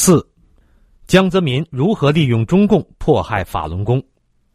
4. 江泽民如何利用中共迫害法轮功？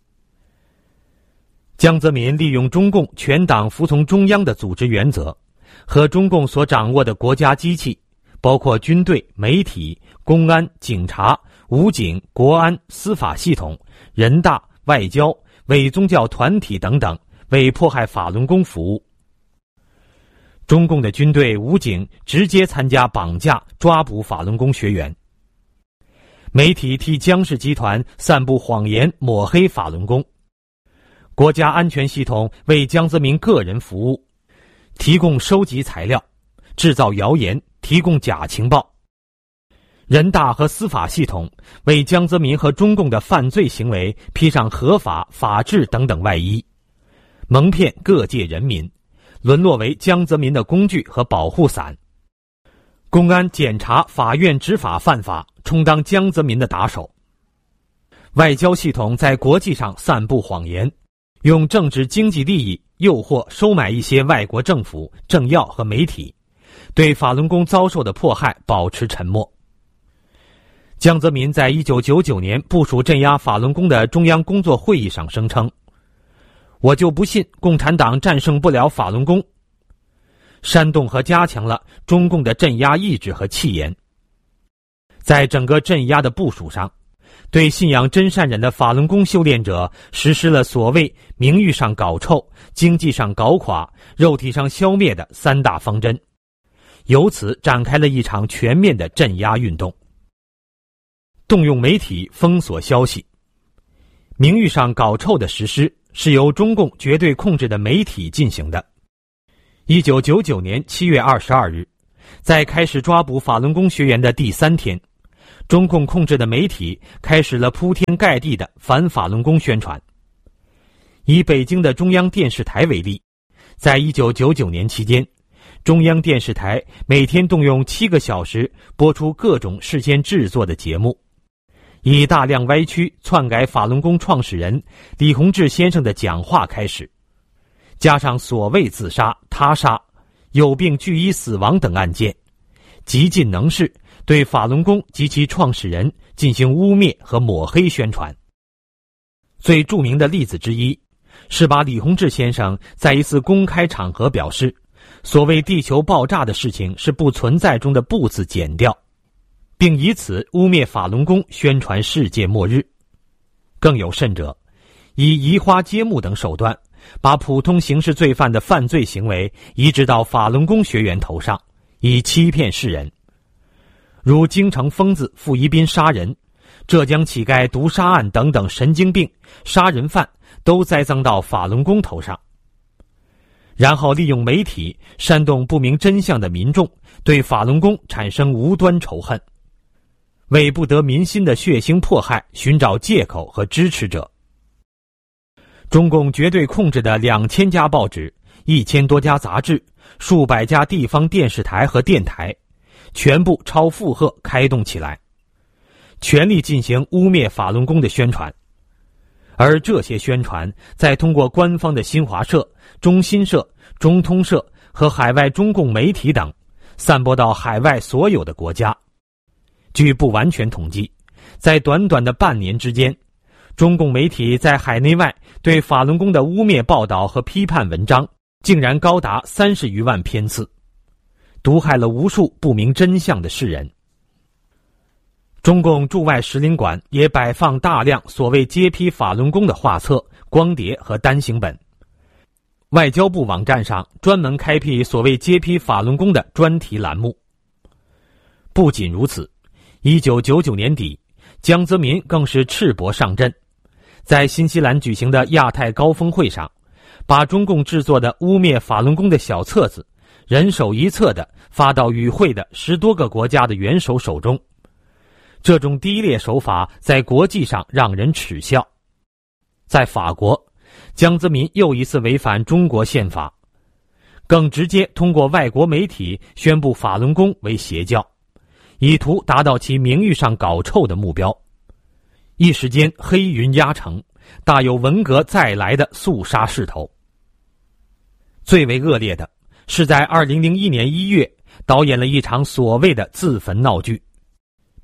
江泽民利用中共全党服从中央的组织原则和中共所掌握的国家机器，包括军队、媒体、公安、警察、武警、国安、司法系统、人大、外交、伪宗教团体等等，为迫害法轮功服务。中共的军队、武警直接参加绑架、抓捕法轮功学员。媒体替江氏集团散布谎言，抹黑法轮功。国家安全系统为江泽民个人服务，提供收集材料，制造谣言，提供假情报。人大和司法系统为江泽民和中共的犯罪行为披上合法、法治等等外衣，蒙骗各界人民，沦落为江泽民的工具和保护伞。公安、检察、法院执法犯法，充当江泽民的打手。外交系统在国际上散布谎言，用政治经济利益诱惑收买一些外国政府、政要和媒体，对法轮功遭受的迫害保持沉默。江泽民在1999年部署镇压法轮功的中央工作会议上声称：“我就不信共产党战胜不了法轮功。”煽动和加强了中共的镇压意志和气焰。在整个镇压的部署上，对信仰真善忍的法轮功修炼者实施了所谓名誉上搞臭、经济上搞垮、肉体上消灭的3大方针，由此展开了一场全面的镇压运动。动用媒体封锁消息。名誉上搞臭的实施是由中共绝对控制的媒体进行的。1999年7月22日，在开始抓捕法轮功学员的第3天，中共控制的媒体开始了铺天盖地的反法轮功宣传。以北京的中央电视台为例，在1999年期间，中央电视台每天动用7个小时播出各种事先制作的节目，以大量歪曲、篡改法轮功创始人李洪志先生的讲话开始，加上所谓自杀、他杀、有病拒医死亡等案件，极尽能事对法轮功及其创始人进行污蔑和抹黑宣传。最著名的例子之一是把李洪志先生在一次公开场合表示，所谓地球爆炸的事情是不存在中的不字减掉，并以此污蔑法轮功，宣传世界末日。更有甚者，以移花接木等手段把普通刑事罪犯的犯罪行为移植到法轮功学员头上，以欺骗世人。如京城疯子傅一斌杀人、浙江乞丐毒杀案等等神经病、杀人犯都栽赃到法轮功头上，然后利用媒体煽动不明真相的民众对法轮功产生无端仇恨，为不得民心的血腥迫害寻找借口和支持者。中共绝对控制的2000家报纸、1000多家杂志、数百家地方电视台和电台，全部超负荷开动起来，全力进行污蔑法轮功的宣传。而这些宣传再通过官方的新华社、中新社、中通社和海外中共媒体等，散播到海外所有的国家。据不完全统计，在短短的半年之间，中共媒体在海内外对法轮功的污蔑报道和批判文章竟然高达30余万篇次，毒害了无数不明真相的世人。中共驻外使领馆也摆放大量所谓揭批法轮功的画册、光碟和单行本。外交部网站上专门开辟所谓揭批法轮功的专题栏目。不仅如此，1999年底，江泽民更是赤膊上阵，在新西兰举行的亚太高峰会上，把中共制作的污蔑法轮功的小册子人手一册的发到与会的10多个国家的元首手中。这种低劣手法在国际上让人耻笑。在法国，江泽民又一次违反中国宪法，更直接通过外国媒体宣布法轮功为邪教，以图达到其名誉上搞臭的目标。一时间黑云压城，大有文革再来的肃杀势头。最为恶劣的是在2001年1月导演了一场所谓的自焚闹剧，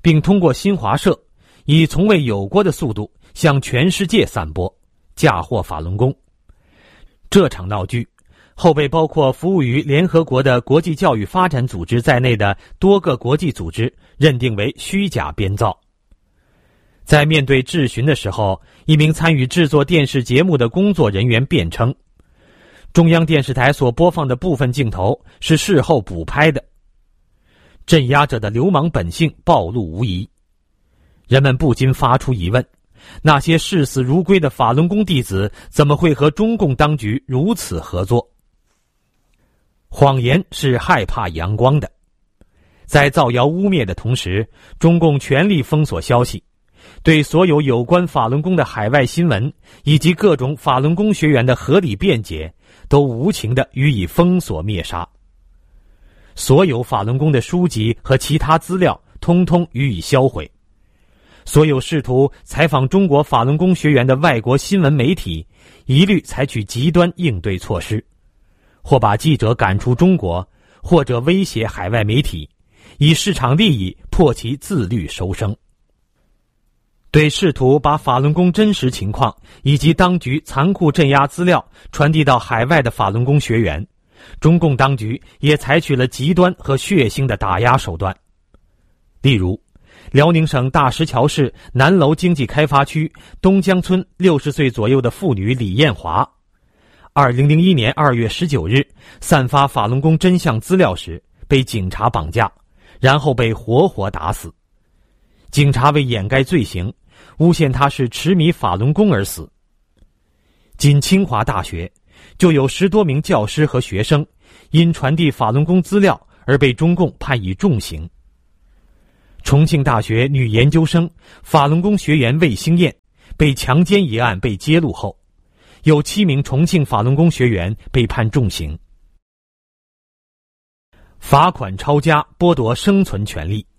并通过新华社以从未有过的速度向全世界散播，嫁祸法轮功。这场闹剧后被包括服务于联合国的国际教育发展组织在内的多个国际组织认定为虚假编造。在面对质询的时候，一名参与制作电视节目的工作人员辩称，中央电视台所播放的部分镜头是事后补拍的。镇压者的流氓本性暴露无遗，人们不禁发出疑问，那些视死如归的法轮功弟子怎么会和中共当局如此合作？谎言是害怕阳光的，在造谣污蔑的同时，中共全力封锁消息，对所有有关法轮功的海外新闻以及各种法轮功学员的合理辩解都无情地予以封锁灭杀。所有法轮功的书籍和其他资料通通予以销毁。所有试图采访中国法轮功学员的外国新闻媒体一律采取极端应对措施，或把记者赶出中国，或者威胁海外媒体，以市场利益迫其自律收声。对试图把法轮功真实情况以及当局残酷镇压资料传递到海外的法轮功学员，中共当局也采取了极端和血腥的打压手段。例如，辽宁省大石桥市南楼经济开发区东江村60岁左右的妇女李艳华，2001年2月19日散发法轮功真相资料时被警察绑架，然后被活活打死。警察为掩盖罪行，诬陷他是痴迷法轮功而死。仅清华大学就有10多名教师和学生因传递法轮功资料而被中共判以重刑。重庆大学女研究生法轮功学员魏兴燕被强奸一案被揭露后，有7名重庆法轮功学员被判重刑。罚款抄家剥夺生存权利。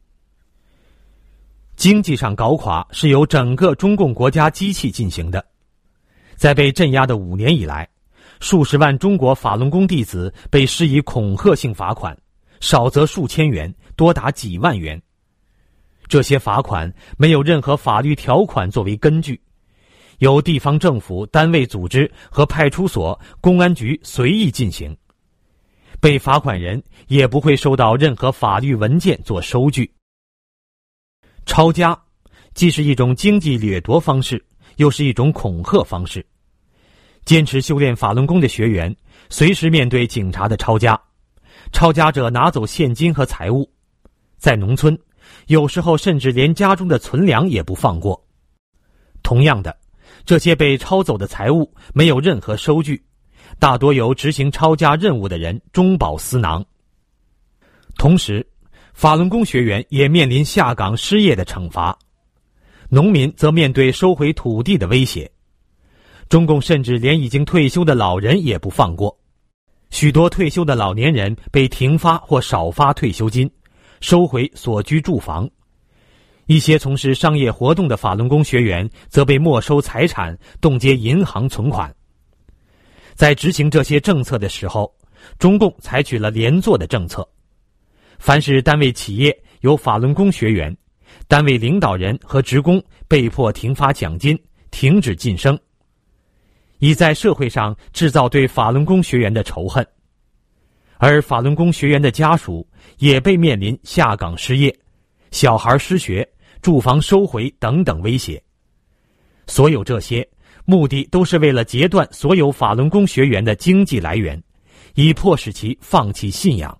经济上搞垮是由整个中共国家机器进行的。在被镇压的5年以来，数十万中国法轮功弟子被施以恐吓性罚款，少则数千元，多达几万元。这些罚款没有任何法律条款作为根据，由地方政府单位组织和派出所、公安局随意进行。被罚款人也不会收到任何法律文件做收据。抄家既是一种经济掠夺方式，又是一种恐吓方式。坚持修炼法轮功的学员随时面对警察的抄家，抄家者拿走现金和财物，在农村有时候甚至连家中的存粮也不放过。同样的，这些被抄走的财物没有任何收据，大多由执行抄家任务的人中饱私囊。同时，法轮功学员也面临下岗失业的惩罚，农民则面对收回土地的威胁。中共甚至连已经退休的老人也不放过，许多退休的老年人被停发或少发退休金，收回所居住房。一些从事商业活动的法轮功学员则被没收财产，冻结银行存款。在执行这些政策的时候，中共采取了连坐的政策。凡是单位企业有法轮功学员，单位领导人和职工被迫停发奖金，停止晋升，以在社会上制造对法轮功学员的仇恨。而法轮功学员的家属也被面临下岗失业、小孩失学、住房收回等等威胁。所有这些目的都是为了截断所有法轮功学员的经济来源，以迫使其放弃信仰。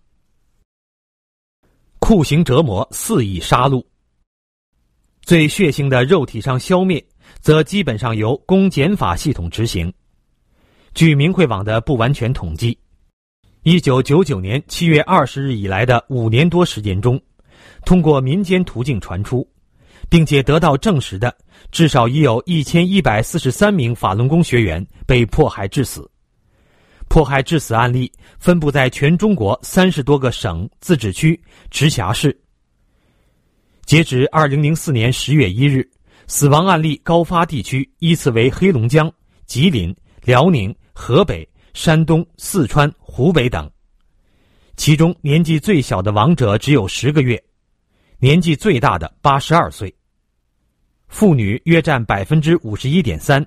酷刑折磨肆意杀戮。最血腥的肉体上消灭则基本上由公检法系统执行。据明慧网的不完全统计，1999年7月20日以来的5年多时间中，通过民间途径传出并且得到证实的至少已有1143名法轮功学员被迫害致死。迫害致死案例分布在全中国30多个省、自治区、直辖市。截至2004年10月1日，死亡案例高发地区依次为黑龙江、吉林、辽宁、河北、山东、四川、湖北等。其中年纪最小的亡者只有10个月， 年纪最大的82岁，妇女约占 51.3%，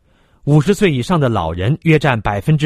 50岁以上的老人约占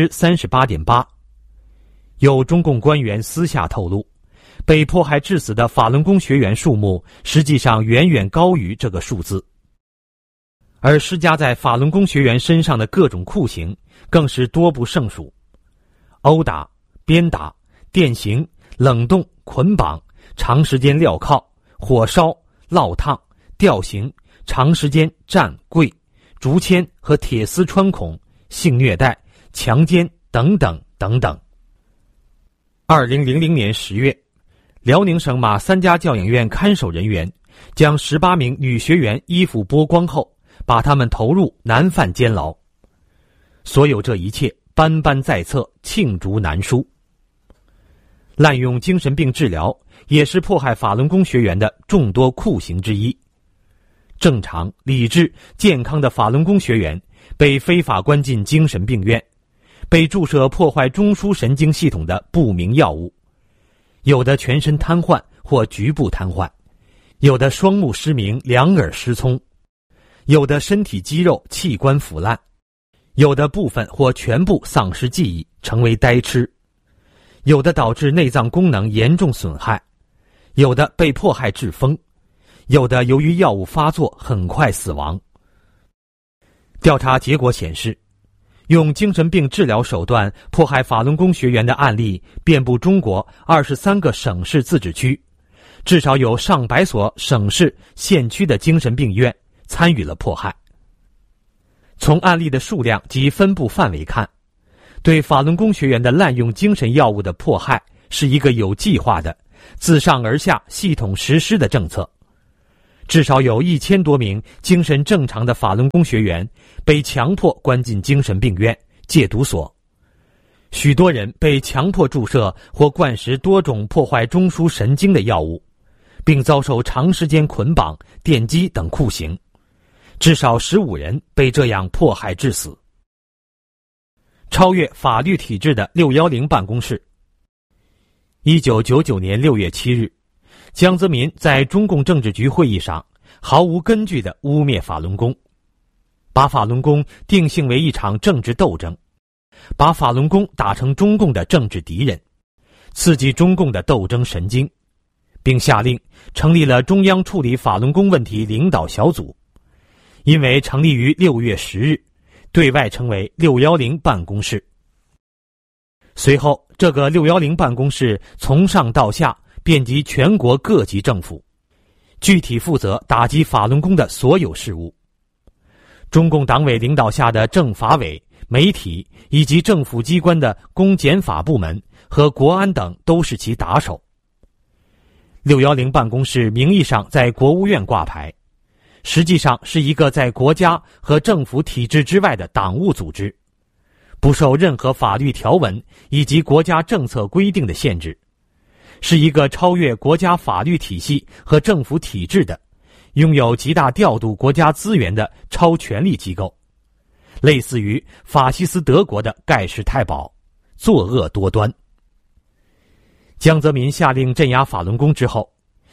38.8%。有中共官员私下透露，被迫害致死的法轮功学员数目实际上远远高于这个数字。而施加在法轮功学员身上的各种酷刑更是多不胜数，殴打、鞭打、电刑、冷冻、捆绑、长时间镣铐、火烧、烙烫、吊刑、长时间站跪、竹签和铁丝穿孔、性虐待、强奸等等等等。2000年10月，辽宁省马三家教养院看守人员将18名女学员衣服剥光后，把她们投入难犯监牢。所有这一切斑斑在册，罄竹难书。滥用精神病治疗也是迫害法轮功学员的众多酷刑之一。正常、理智、健康的法轮功学员被非法关进精神病院，被注射破坏中枢神经系统的不明药物，有的全身瘫痪或局部瘫痪，有的双目失明、两耳失聪，有的身体肌肉器官腐烂，有的部分或全部丧失记忆，成为呆痴，有的导致内脏功能严重损害，有的被迫害致疯，有的由于药物发作很快死亡。调查结果显示，用精神病治疗手段迫害法轮功学员的案例遍布中国23个省市自治区，至少有上百所省市县区的精神病院参与了迫害。从案例的数量及分布范围看，对法轮功学员的滥用精神药物的迫害是一个有计划的、自上而下系统实施的政策。至少有1000多名精神正常的法轮功学员被强迫关进精神病院、戒毒所，许多人被强迫注射或灌食多种破坏中枢神经的药物，并遭受长时间捆绑、电击等酷刑，至少15人被这样迫害致死。超越法律体制的610办公室。1999年6月7日，江泽民在中共政治局会议上毫无根据地污蔑法轮功，把法轮功定性为一场政治斗争，把法轮功打成中共的政治敌人，刺激中共的斗争神经，并下令成立了中央处理法轮功问题领导小组，因为成立于6月10日，对外称为610办公室。随后，这个610办公室从上到下遍及全国各级政府，具体负责打击法轮功的所有事务。中共党委领导下的政法委、媒体以及政府机关的公检法部门和国安等都是其打手。610办公室名义上在国务院挂牌，实际上是一个在国家和政府体制之外的党务组织，不受任何法律条文以及国家政策规定的限制，是一个超越国家法律体系和政府体制的、拥有极大调度国家资源的超权力机构，类似于法西斯德国的盖世太保，作恶多端。江泽民下令镇压法轮功之后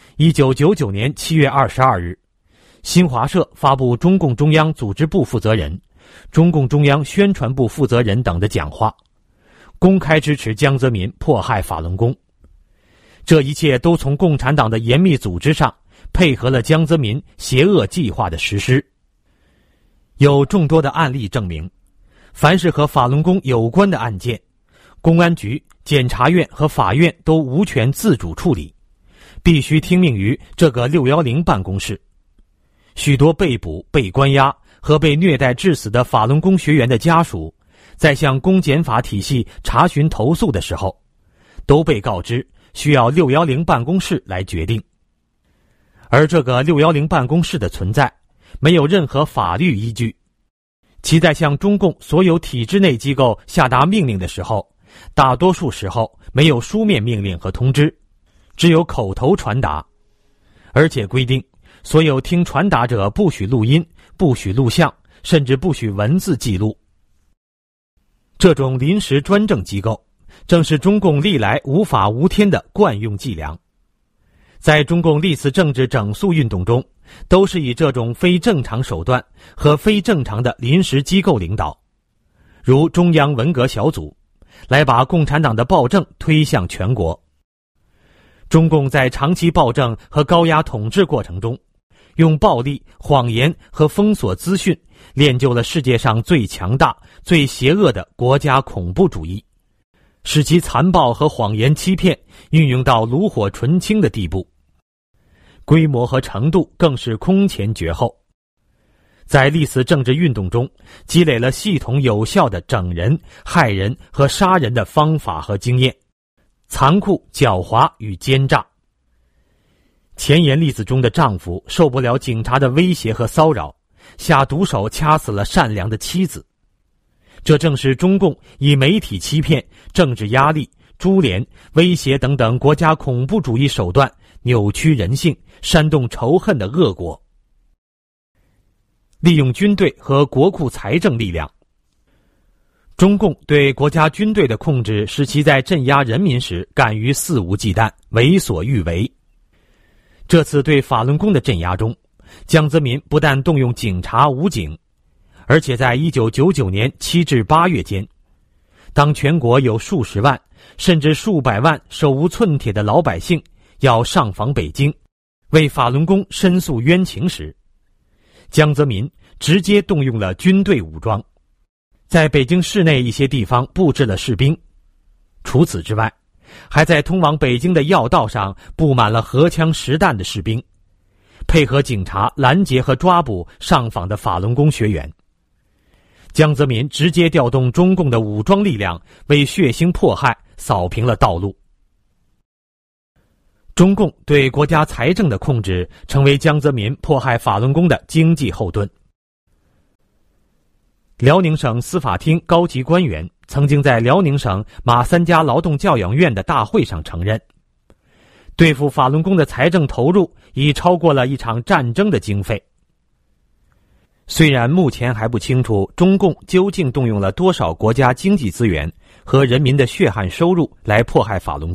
，1999年7月22日，新华社发布中共中央组织部负责人、中共中央宣传部负责人等的讲话，公开支持江泽民迫害法轮功。这一切都从共产党的严密组织上配合了江泽民邪恶计划的实施。有众多的案例证明，凡是和法轮功有关的案件，公安局、检察院和法院都无权自主处理，必须听命于这个610办公室。许多被捕、被关押和被虐待致死的法轮功学员的家属，在向公检法体系查询投诉的时候，都被告知需要610办公室来决定。而这个610办公室的存在没有任何法律依据，其在向中共所有体制内机构下达命令的时候，大多数时候没有书面命令和通知，只有口头传达，而且规定所有听传达者不许录音、不许录像，甚至不许文字记录。这种临时专政机构正是中共历来无法无天的惯用伎俩。 在中共历次政治整肃运动中，都是以这种非正常手段和非正常的临时机构领导，如中央文革小组，来把共产党的暴政推向全国。中共在长期暴政和高压统治过程中，用暴力、谎言和封锁资讯，练就了世界上最强大、最邪恶的国家恐怖主义，使其残暴和谎言欺骗运用到炉火纯青的地步，规模和程度更是空前绝后。在历次政治运动中，积累了系统有效的整人、害人和杀人的方法和经验，残酷、狡猾与奸诈。前言例子中的丈夫受不了警察的威胁和骚扰，下毒手掐死了善良的妻子。这正是中共以媒体欺骗、政治压力、株连、威胁等等国家恐怖主义手段扭曲人性、煽动仇恨的恶果。利用军队和国库财政力量。中共对国家军队的控制使其在镇压人民时敢于肆无忌惮、为所欲为。这次对法轮功的镇压中，江泽民不但动用警察、武警，而且在1999年7至8月间，当全国有数十万甚至数百万手无寸铁的老百姓要上访北京，为法轮功申诉冤情时，江泽民直接动用了军队武装，在北京市内一些地方布置了士兵。除此之外，还在通往北京的要道上布满了荷枪实弹的士兵，配合警察拦截和抓捕上访的法轮功学员。江泽民直接调动中共的武装力量，为血腥迫害扫平了道路。中共对国家财政的控制成为江泽民迫害法轮功的经济后盾。辽宁省司法厅高级官员曾经在辽宁省马三家劳动教养院的大会上承认，对付法轮功的财政投入已超过了一场战争的经费。虽然目前还不清楚中共究竟动用了多少国家经济资源和人民的血汗收入来迫害法轮功，